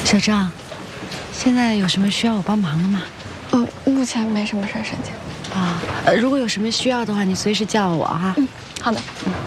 小张，现在有什么需要我帮忙的吗？ 目前没什么事儿，沈姐。 啊，如果有什么需要的话，你随时叫我哈。 好的。